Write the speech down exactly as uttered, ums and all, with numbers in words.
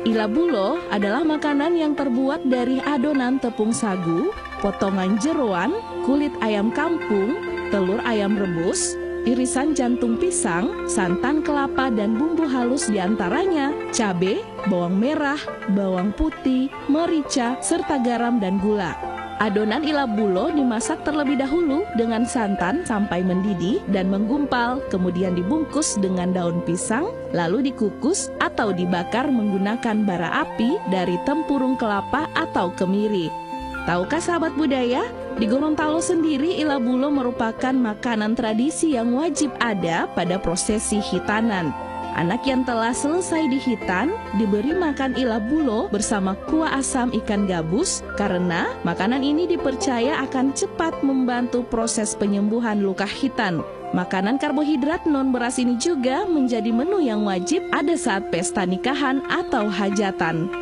Ilabulo adalah makanan yang terbuat dari adonan tepung sagu, potongan jeroan, kulit ayam kampung, telur ayam rebus, irisan jantung pisang, santan kelapa dan bumbu halus diantaranya cabai, bawang merah, bawang putih, merica, serta garam dan gula. Adonan ilabulo dimasak terlebih dahulu dengan santan sampai mendidih dan menggumpal, kemudian dibungkus dengan daun pisang, lalu dikukus atau dibakar menggunakan bara api dari tempurung kelapa atau kemiri. Tahukah sahabat budaya, di Gorontalo sendiri ilabulo merupakan makanan tradisi yang wajib ada pada prosesi hitanan. Anak yang telah selesai dihitan diberi makan ilabulo bersama kuah asam ikan gabus karena makanan ini dipercaya akan cepat membantu proses penyembuhan luka hitan. Makanan karbohidrat non beras ini juga menjadi menu yang wajib ada saat pesta nikahan atau hajatan.